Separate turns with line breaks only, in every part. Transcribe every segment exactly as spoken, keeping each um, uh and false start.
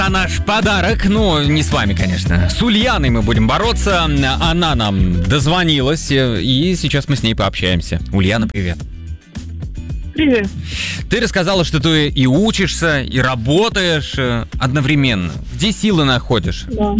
А наш подарок, ну, не с вами, конечно. С Ульяной мы будем бороться. Она нам дозвонилась, и сейчас мы с ней пообщаемся. Ульяна, привет.
Привет.
Ты рассказала, что ты и учишься, и работаешь одновременно. Где силы находишь?
Да.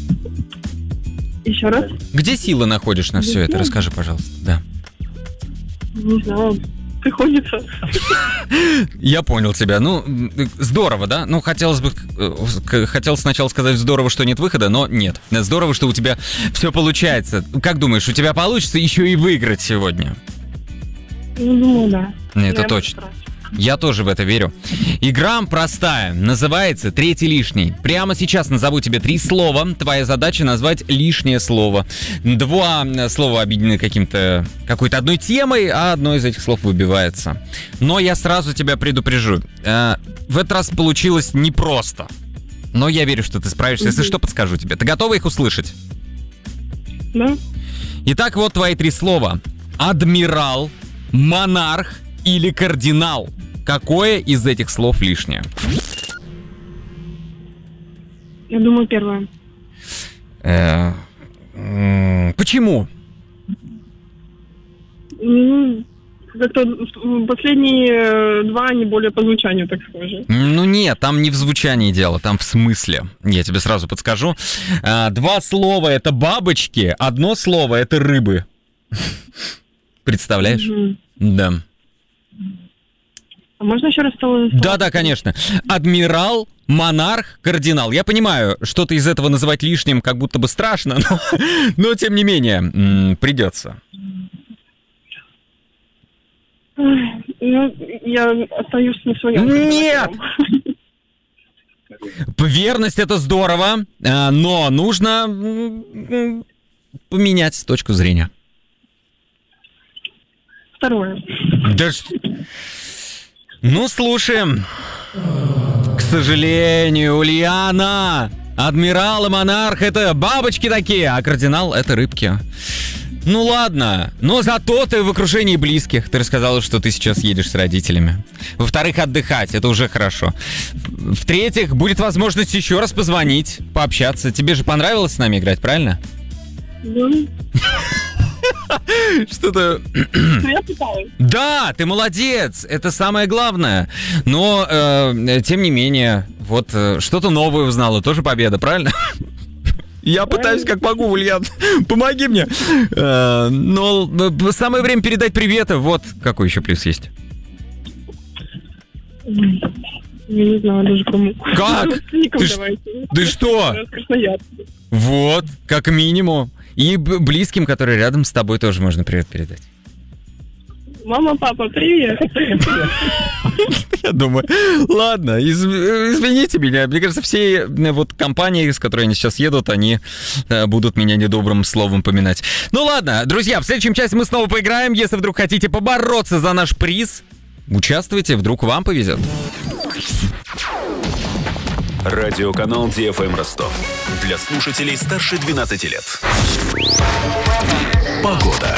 Еще раз?
Где силы находишь на все это? Расскажи, пожалуйста. Да.
Не знаю. Приходится.
Я понял тебя. Ну, здорово, да? Ну, хотелось бы... Хотел сначала сказать здорово, что нет выхода, но нет. Здорово, что у тебя все получается. Как думаешь, у тебя получится еще и выиграть сегодня?
Ну, думаю, да.
Это
Я
точно.
постараюсь.
Я тоже в это верю. Игра простая. Называется «Третий лишний». Прямо сейчас назову тебе три слова. Твоя задача назвать лишнее слово. Два слова объединены каким-то, какой-то одной темой, а одно из этих слов выбивается. Но я сразу тебя предупрежу. В этот раз получилось непросто. Но я верю, что ты справишься. Если что, подскажу тебе. Ты готова их услышать?
Да?
Итак, вот твои три слова. Адмирал, монарх или кардинал. Какое из этих слов лишнее?
Я думаю, первое.
Э, м, Почему?
Ну, как-то последние э, два, они более по звучанию, так схожи.
Ну нет, там не в звучании дело, там в смысле. Я тебе сразу подскажу. Э, Два слова — это бабочки, одно слово — это рыбы. Представляешь?
Мгм.
Да.
А можно еще раз слово?
Да-да, конечно. Адмирал, монарх, кардинал. Я понимаю, что-то из этого называть лишним как будто бы страшно, но, но тем не менее, м, придется.
Ну, я остаюсь на своем.
Нет! Верность — это здорово, э, но нужно м, м, поменять точку зрения.
Второе.
Да ш- Ну, слушаем. К сожалению, Ульяна, адмирал и монарх — это бабочки такие, а кардинал — это рыбки. Ну ладно, но зато ты в окружении близких. Ты рассказала, что ты сейчас едешь с родителями. Во-вторых, отдыхать, это уже хорошо. В-третьих, будет возможность еще раз позвонить, пообщаться. Тебе же понравилось с нами играть, правильно?
Да.
Что-то...
Ну, я пыталась.
Да, ты молодец, это самое главное. Но, э, тем не менее, вот э, что-то новое узнала, тоже победа, правильно? Я пытаюсь как могу, Ульян, помоги мне. Э, но э, самое время передать приветы. Вот какой еще плюс есть.
Ой, я не знаю даже кому.
Как?
Родственникам
Ты ш-
давайте.
ты что?
Красноярск.
Вот, как минимум. И б- близким, которые рядом с тобой, тоже можно привет передать.
Мама, папа, привет.
Я думаю, ладно, из- извините меня. Мне кажется, все э, вот компании, с которыми они сейчас едут, они э, будут меня недобрым словом поминать. Ну ладно, друзья, в следующем части мы снова поиграем. Если вдруг хотите побороться за наш приз, участвуйте, вдруг вам повезет.
Радиоканал Ди Эф Эм Ростов. Для слушателей старше двенадцати лет. Погода.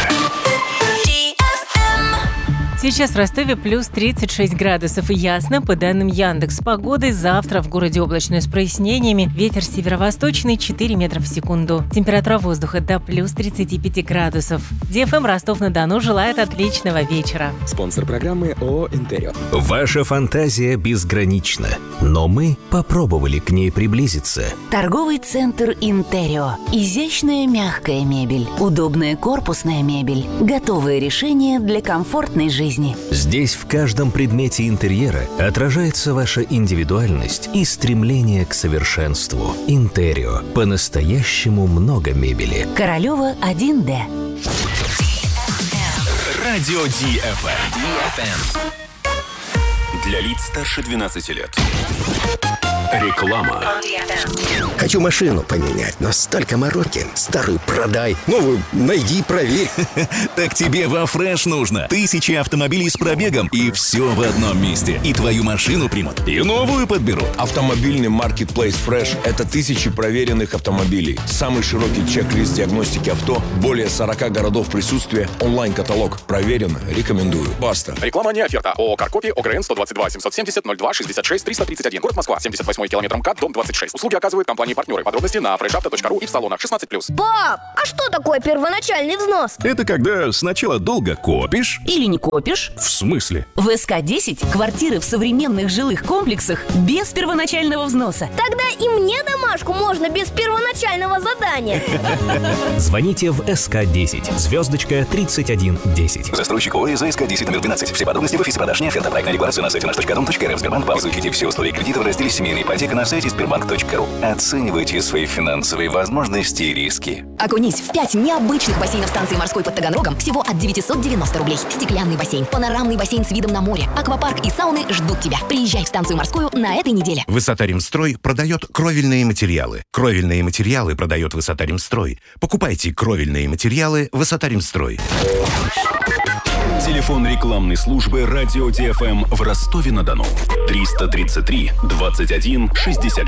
Сейчас в Ростове плюс тридцать шесть градусов и ясно. По данным Яндекс.Погоды, завтра в городе облачно с прояснениями. Ветер северо-восточный четыре метра в секунду. Температура воздуха до плюс тридцать пять градусов. Ди Эф Эм Ростов-на-Дону желает отличного вечера.
Спонсор программы ООО «Интерио».
Ваша фантазия безгранична, но мы попробовали к ней приблизиться.
Торговый центр «Интерио». Изящная мягкая мебель, удобная корпусная мебель, готовые решения для комфортной жизни.
Здесь в каждом предмете интерьера отражается ваша индивидуальность и стремление к совершенству. Интерио. По-настоящему много мебели.
Королева один Д.
Радио Ди Эф Эм. Для лиц старше двенадцати лет. Реклама.
Хочу машину поменять, но столько мороки. Старую продай, новую найди, проверь.
Так тебе во Фреш нужно. Тысячи автомобилей с пробегом, и все в одном месте. И твою машину примут, и новую подберут.
Автомобильный маркетплейс Fresh – это тысячи проверенных автомобилей. Самый широкий чек-лист диагностики авто, более сорока городов присутствия, онлайн-каталог. Проверено, рекомендую. Баста.
Реклама не оферта. ООО «Каркопи», ОГРН сто двадцать два семьсот семьдесят ноль два шестьдесят шесть триста тридцать один. Город Москва, семьдесят восьмой восьмой километр МКАД, дом двадцать шесть. Услуги оказывают компании-партнеры. Подробности на фрешавто точка ру и в салонах шестнадцать плюс.
Пап, а что такое первоначальный взнос?
Это когда сначала долго копишь.
Или не копишь?
В смысле?
В эс ка десять квартиры в современных жилых комплексах без первоначального взноса.
Тогда и мне домашку можно без первоначального задания.
Звоните в эс ка десять, звездочка тридцать один десять.
Застройщик ОАО эс ка десять номер двенадцать. Все подробности в офисе продаж. Не оферта. Проектная декларация на сайте наш точка дом точка эр. Сбербанк. Изучите все условия кредита в разделе «Семейная ипотека» на сайте сбербанк точка ру. Оценивайте свои финансовые возможности и риски.
Окунись в пять необычных бассейнов станции морской под Таганрогом всего от девятьсот девяносто рублей. Стеклянный бассейн, панорамный бассейн с видом на море, аквапарк и сауны ждут тебя. Приезжай в станцию морскую на этой неделе.
Высота-Ремстрой продает кровельные материалы. Кровельные материалы продает Высота-Ремстрой. Покупайте кровельные материалы Высота-Ремстрой.
Телефон рекламной службы «Радио ТФМ» в Ростове-на-Дону. триста тридцать три двадцать один шестьдесят